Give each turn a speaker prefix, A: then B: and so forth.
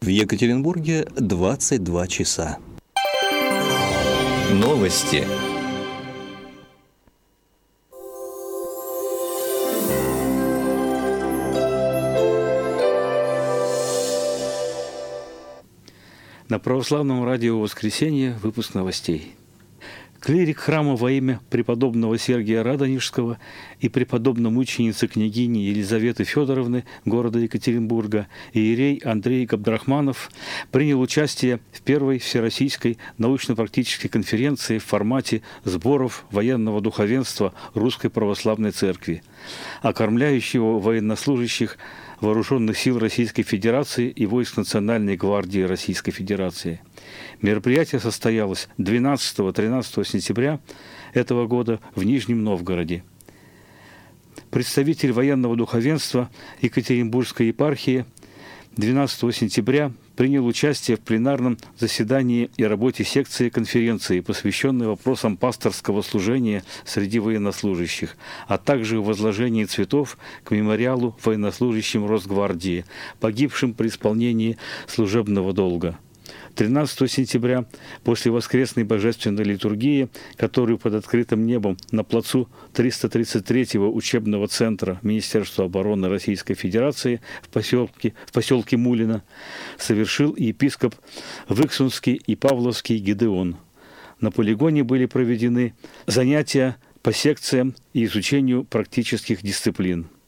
A: В Екатеринбурге 22 часа.
B: Новости.
C: На православном радио «Воскресенье» выпуск новостей. Клирик храма во имя преподобного Сергия Радонежского и преподобно-мученицы княгини Елизаветы Федоровны города Екатеринбурга иерей Андрей Габдрахманов принял участие в первой всероссийской научно-практической конференции в формате сборов военного духовенства Русской Православной Церкви, окормляющего военнослужащих Вооруженных сил Российской Федерации и войск Национальной гвардии Российской Федерации. Мероприятие состоялось 12-13 сентября этого года в Нижнем Новгороде. Представитель военного духовенства Екатеринбургской епархии 12 сентября принял участие в пленарном заседании и работе секции конференции, посвященной вопросам пасторского служения среди военнослужащих, а также возложении цветов к мемориалу военнослужащим Росгвардии, погибшим при исполнении служебного долга. 13 сентября, после воскресной божественной литургии, которую под открытым небом на плацу 333-го учебного центра Министерства обороны Российской Федерации в поселке Мулино, совершил епископ Выксунский и Павловский Гедеон. На полигоне были проведены занятия по секциям и изучению практических дисциплин.